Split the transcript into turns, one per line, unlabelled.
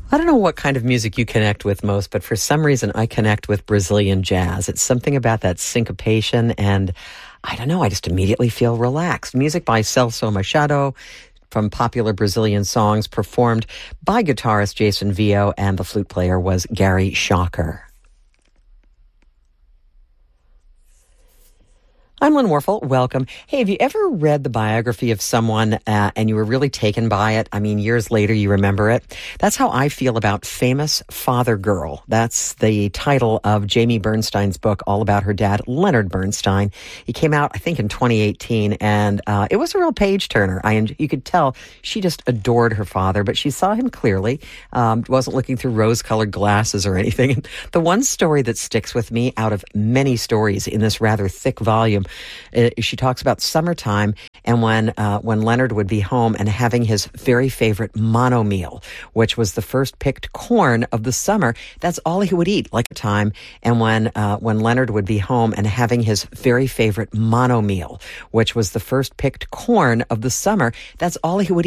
I don't know what kind of music you connect with most, but for some reason I connect with Brazilian jazz. It's something about that syncopation, and I don't know, I just immediately feel relaxed. Music by Celso Machado from popular Brazilian songs performed by guitarist Jason Vio, and the flute player was Gary Shocker. I'm Lynn Warfel. Welcome. Hey, have you ever read the biography of someone and you were really taken by it? I mean, years later, you remember it. That's how I feel about Famous Father Girl. That's the title of Jamie Bernstein's book, all about her dad, Leonard Bernstein. He came out, I think, in 2018, and it was a real page-turner. You could tell she just adored her father, but she saw him clearly, wasn't looking through rose-colored glasses or anything. And the one story that sticks with me out of many stories in this rather thick volume, she talks about summertime and when Leonard would be home and having his very favorite mono meal, which was the first picked corn of the summer. That's all he would eat, like time. And when Leonard would be home and having his very favorite mono meal, which was the first picked corn of the summer, that's all he would eat.